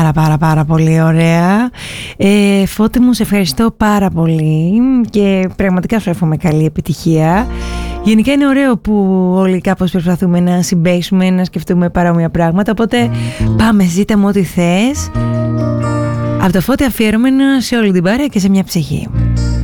πάρα πολύ ωραία. Φώτη μου, σε ευχαριστώ πάρα πολύ και πραγματικά σου εύχομαι καλή επιτυχία. Γενικά είναι ωραίο που όλοι κάπως προσπαθούμε να συμπέσουμε, να σκεφτούμε παρόμοια πράγματα, οπότε πάμε, ζήτα μου ό,τι θες. Από το Φώτη αφιερωμένο σε όλη την παρέα και σε μια ψυχή.